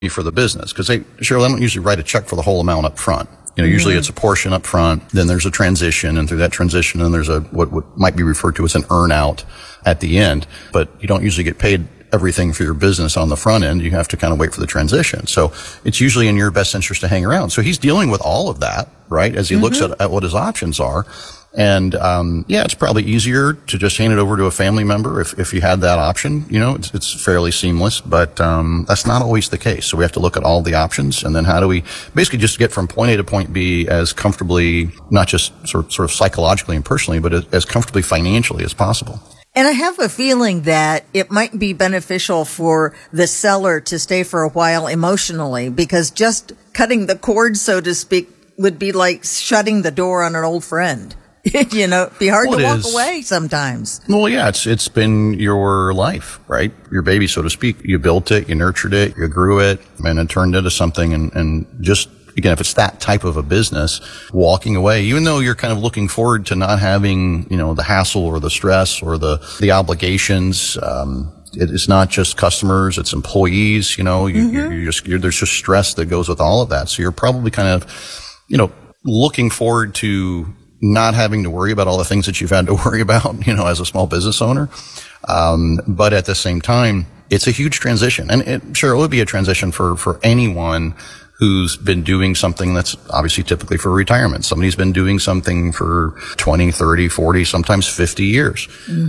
for the business. Because Cheryl, I don't usually write a check for the whole amount up front. Usually it's a portion up front, then there's a transition, and through that transition, then there's what might be referred to as an earn out at the end. But you don't usually get paid everything for your business on the front end. You have to kind of wait for the transition. So it's usually in your best interest to hang around. So he's dealing with all of that, right, as he looks at what his options are. And, it's probably easier to just hand it over to a family member if you had that option. It's fairly seamless, but, that's not always the case. So we have to look at all the options, and then how do we basically just get from point A to point B as comfortably, not just sort of psychologically and personally, but as comfortably financially as possible. And I have a feeling that it might be beneficial for the seller to stay for a while emotionally, because just cutting the cord, so to speak, would be like shutting the door on an old friend. It'd be hard to walk away sometimes. Well, yeah, it's been your life, right? Your baby, so to speak. You built it, you nurtured it, you grew it, and it turned into something. And just, again, if it's that type of a business, walking away, even though you're kind of looking forward to not having, the hassle or the stress or the obligations, it's not just customers, it's employees, there's just stress that goes with all of that. So you're probably kind of, looking forward to not having to worry about all the things that you've had to worry about, as a small business owner. But at the same time, it's a huge transition. And it would be a transition for anyone who's been doing something that's obviously typically for retirement. Somebody's been doing something for 20, 30, 40, sometimes 50 years.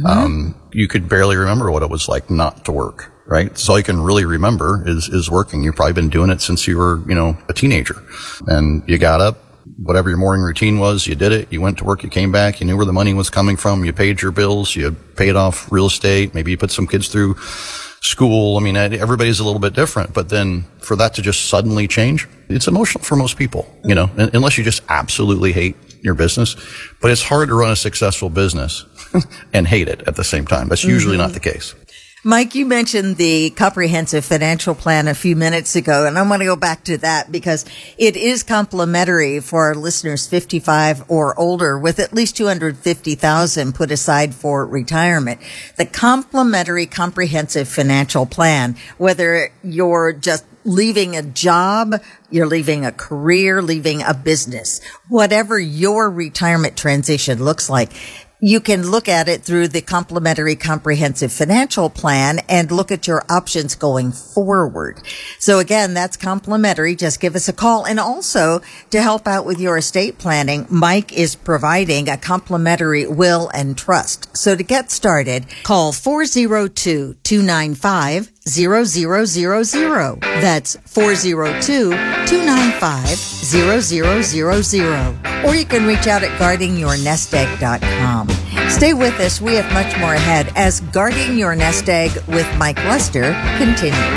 You could barely remember what it was like not to work, right? So all you can really remember is working. You've probably been doing it since you were, a teenager. And you got up, whatever your morning routine was, you did it, you went to work, you came back, you knew where the money was coming from, you paid your bills, you paid off real estate, maybe you put some kids through school. Everybody's a little bit different, but then for that to just suddenly change, it's emotional for most people, unless you just absolutely hate your business. But it's hard to run a successful business and hate it at the same time. That's usually not the case. Mike, you mentioned the comprehensive financial plan a few minutes ago, and I want to go back to that because it is complimentary for our listeners 55 or older with at least $250,000 put aside for retirement. The complimentary comprehensive financial plan, whether you're just leaving a job, you're leaving a career, leaving a business, whatever your retirement transition looks like, you can look at it through the complimentary comprehensive financial plan and look at your options going forward. So again, that's complimentary. Just give us a call. And also to help out with your estate planning, Mike is providing a complimentary will and trust. So to get started, call 402-295-0000. That's 402-295-0000. Or you can reach out at guardingyournestegg.com. Stay with us. We have much more ahead as Guarding Your Nest Egg with Mike Lester continues.